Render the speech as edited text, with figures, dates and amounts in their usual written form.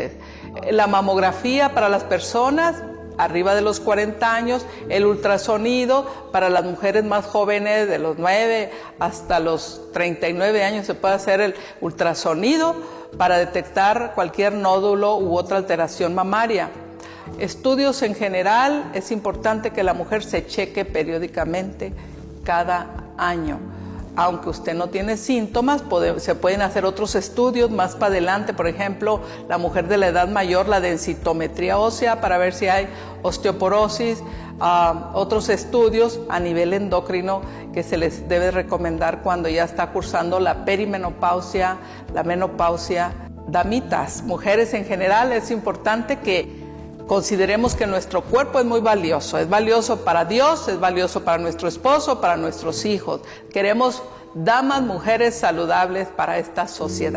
meses. La mamografía para las personas arriba de los 40 años, el ultrasonido para las mujeres más jóvenes de los 9 hasta los 39 años se puede hacer el ultrasonido para detectar cualquier nódulo u otra alteración mamaria. Estudios en general, es importante que la mujer se cheque periódicamente cada año. Aunque usted no tiene síntomas, se pueden hacer otros estudios más para adelante. Por ejemplo, la mujer de la edad mayor, la densitometría ósea para ver si hay osteoporosis. Otros estudios a nivel endocrino que se les debe recomendar cuando ya está cursando la perimenopausia, la menopausia. Damitas, mujeres en general, es importante que consideremos que nuestro cuerpo es muy valioso. Es valioso para Dios, es valioso para nuestro esposo, para nuestros hijos. Queremos damas, mujeres saludables para esta sociedad.